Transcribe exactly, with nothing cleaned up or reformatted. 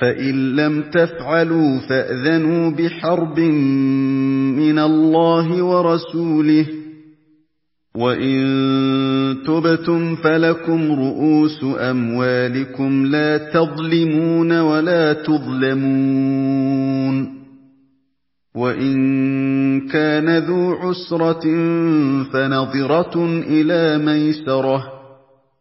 فَإِن لَّمْ تَفْعَلُوا فَأْذَنُوا بِحَرْبٍ مِّنَ اللَّهِ وَرَسُولِهِ ۖ وَإِن تُبْتُمْ فَلَكُمْ رُءُوسُ أَمْوَالِكُمْ لَا تَظْلِمُونَ وَلَا تُظْلَمُونَ ۚ وَإِن كَانَ ذُو عُسْرَةٍ فَنَظِرَةٌ إِلَىٰ مَيْسَرَةٍ ۚ